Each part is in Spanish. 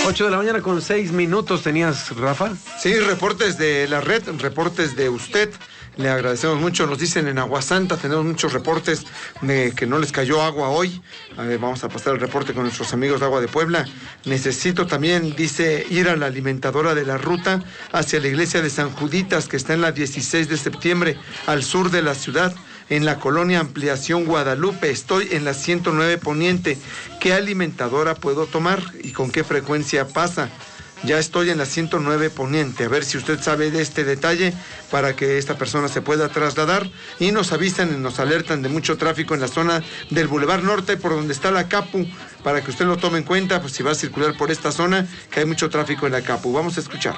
8 de la mañana con 6 minutos tenías, Rafa. Sí, reportes de la red, reportes de usted. Le agradecemos mucho. Nos dicen en Aguasanta, tenemos muchos reportes de que no les cayó agua hoy. Vamos a pasar el reporte con nuestros amigos de Agua de Puebla. Necesito también, dice, ir a la alimentadora de la ruta hacia la iglesia de San Juditas, que está en la 16 de septiembre, al sur de la ciudad, en la colonia Ampliación Guadalupe. Estoy en la 109 Poniente. ¿Qué alimentadora puedo tomar y con qué frecuencia pasa? Ya estoy en la 109 Poniente. A ver si usted sabe de este detalle para que esta persona se pueda trasladar. Y nos avisan y nos alertan de mucho tráfico en la zona del Boulevard Norte, por donde está la Capu, para que usted lo tome en cuenta, pues si va a circular por esta zona, que hay mucho tráfico en la Capu. Vamos a escuchar.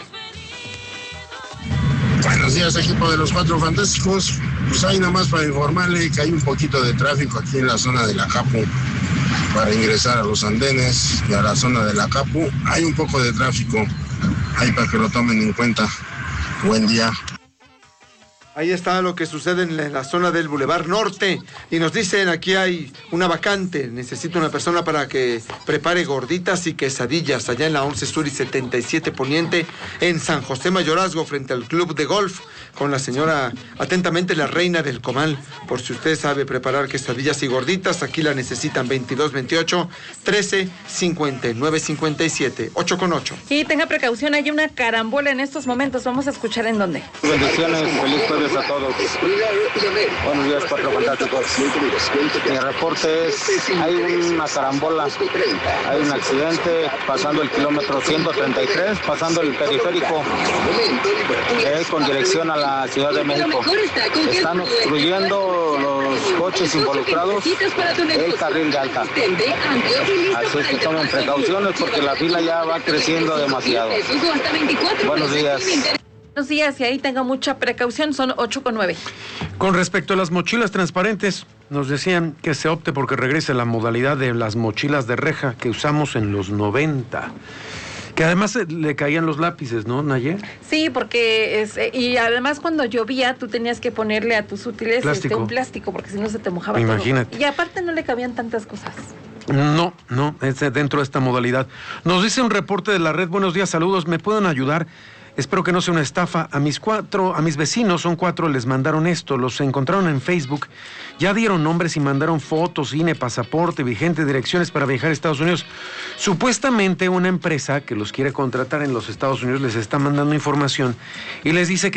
Buenos días, equipo de los Cuatro Fantásticos. Pues hay nada más para informarle que hay un poquito de tráfico aquí en la zona de la Capu para ingresar a los andenes y a la zona de la Capu. Hay un poco de tráfico ahí para que lo tomen en cuenta. Buen día. Ahí está lo que sucede en la zona del Boulevard Norte. Y nos dicen, aquí hay una vacante. Necesito una persona para que prepare gorditas y quesadillas allá en la 11 Sur y 77 Poniente, en San José Mayorazgo, frente al club de golf, con la señora, atentamente, la reina del comal. Por si usted sabe preparar quesadillas y gorditas, aquí la necesitan. 2228 13 59 57, 8 con 8. Y tenga precaución, hay una carambola en estos momentos. Vamos a escuchar en dónde. Bendiciones, feliz jueves a todos. Buenos días, Cuatro Fantásticos. Mi reporte es, hay una carambola, hay un accidente pasando el kilómetro 133, pasando el periférico, con dirección a la Ciudad de México. Están obstruyendo los coches involucrados el carril de alta. Así es que tomen precauciones porque la fila ya va creciendo demasiado. Buenos días. Buenos días, y ahí tenga mucha precaución, son 8 con 9. Con respecto a las mochilas transparentes, nos decían que se opte porque regrese la modalidad de las mochilas de reja que usamos en los 90. Que además le caían los lápices, ¿no, Naye? Sí, porque y además cuando llovía tú tenías que ponerle a tus útiles un plástico, porque si no se te mojaba. Imagínate. Todo. Y aparte no le cabían tantas cosas. No, es dentro de esta modalidad. Nos dice un reporte de la red. Buenos días, saludos, ¿me pueden ayudar? Espero que no sea una estafa. A mis vecinos, son 4, les mandaron esto, los encontraron en Facebook, ya dieron nombres y mandaron fotos, INE, pasaporte, vigente, direcciones para viajar a Estados Unidos. Supuestamente una empresa que los quiere contratar en los Estados Unidos les está mandando información y les dice que